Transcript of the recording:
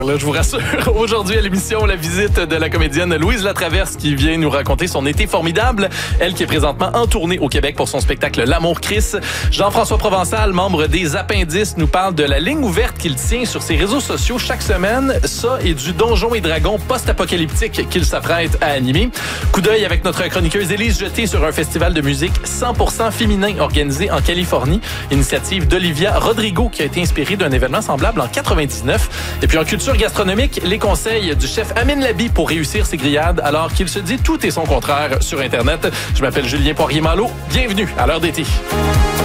Là, je vous rassure, aujourd'hui à l'émission, la visite de la comédienne Louise Latraverse qui vient nous raconter son été formidable. Elle qui est présentement en tournée au Québec pour son spectacle L'Amour Chris. Jean-François Provençal, membre des Appendices, nous parle de la ligne ouverte qu'il tient sur ses réseaux sociaux chaque semaine. Ça et du Donjons et Dragons post-apocalyptique qu'il s'apprête à animer. Coup d'œil avec notre chroniqueuse Élise Jeté sur un festival de musique 100% féminin organisé en Californie. Initiative d'Olivia Rodrigo qui a été inspirée d'un événement semblable en 99. Et puis en culture gastronomique, les conseils du chef Amin Labi pour réussir ses grillades alors qu'il se dit tout et son contraire sur Internet. Je m'appelle Julien Poirier-Malo. Bienvenue à l'heure d'été.